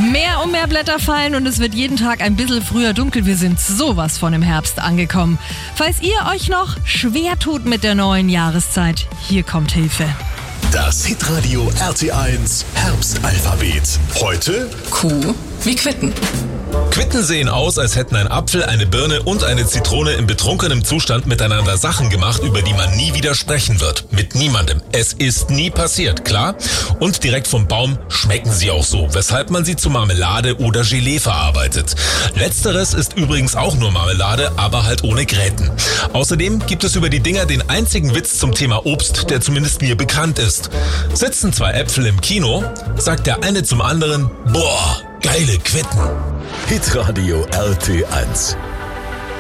Mehr und mehr Blätter fallen und es wird jeden Tag ein bisschen früher dunkel. Wir sind sowas von im Herbst angekommen. Falls ihr euch noch schwer tut mit der neuen Jahreszeit, hier kommt Hilfe. Das Hitradio RT1 Herbstalphabet. Heute Q wie Quitten. Quitten sehen aus, als hätten ein Apfel, eine Birne und eine Zitrone in betrunkenem Zustand miteinander Sachen gemacht, über die man nie wieder sprechen wird. Mit niemandem. Es ist nie passiert, klar? Und direkt vom Baum schmecken sie auch so, weshalb man sie zu Marmelade oder Gelee verarbeitet. Letzteres ist übrigens auch nur Marmelade, aber halt ohne Gräten. Außerdem gibt es über die Dinger den einzigen Witz zum Thema Obst, der zumindest mir bekannt ist. Sitzen zwei Äpfel im Kino, sagt der eine zum anderen, boah, geile Quitten. Hitradio RT1.